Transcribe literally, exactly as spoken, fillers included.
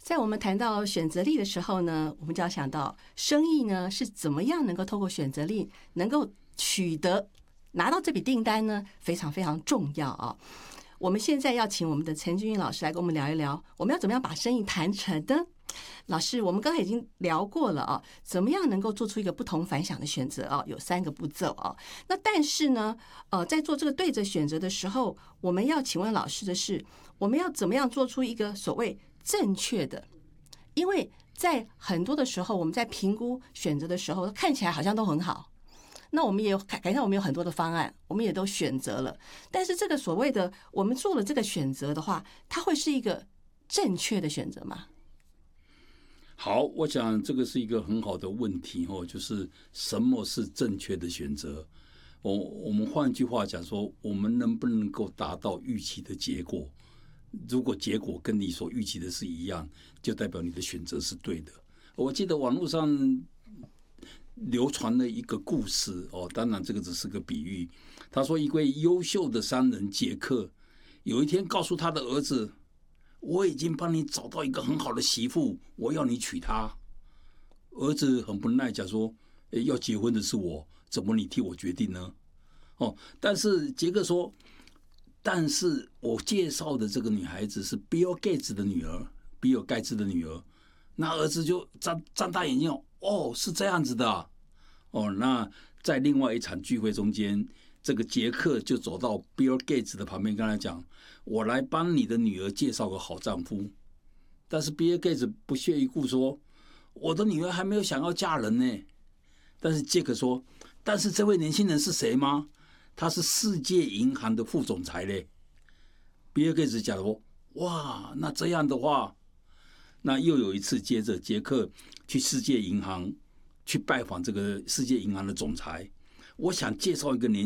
在我们谈到选择力的时候呢，我们就要想到生意呢是怎么样能够透过选择力能够取得拿到这笔订单呢，非常非常重要啊。我们现在要请我们的陈君云老师来跟我们聊一聊，我们要怎么样把生意谈成呢？老师，我们刚才已经聊过了啊，怎么样能够做出一个不同凡响的选择啊？有三个步骤啊。那但是呢，呃，在做这个对着选择的时候，我们要请问老师的是，我们要怎么样做出一个所谓正确的？因为在很多的时候，我们在评估选择的时候，看起来好像都很好。那我们也有改善，我们有很多的方案，我们也都选择了。但是这个所谓的我们做了这个选择的话，它会是一个正确的选择吗？ 好，我想这个是一个很好的问题哦，就是什么是正确的选择？我我们换句话讲说，我们能不能够达到预期的结果？如果结果跟你所预期的是一样，就代表你的选择是对的。我记得网络上流传了一个故事哦，当然这个只是个比喻。他说，一位优秀的商人杰克，有一天告诉他的儿子，我已经帮你找到一个很好的媳妇，我要你娶她。儿子很不耐讲说，要结婚的是我，怎么你替我决定呢？哦，但是杰克说，但是我介绍的这个女孩子是比尔盖茨的女儿，比尔盖茨的女儿。那儿子就张张大眼睛，哦，是这样子的啊。哦，那在另外一场聚会中间，这个杰克就走到比尔盖茨的旁边，跟他讲：“我来帮你的女儿介绍个好丈夫。”但是比尔盖茨不屑一顾说：“我的女儿还没有想要嫁人呢。”但是杰克说：“但是这位年轻人是谁吗？他是世界银行的副总裁嘞。”比尔盖茨讲说：“哇，那这样的话。”那又有一次，接着杰克去世界银行去拜访这个世界银行的总裁，我想介绍一个年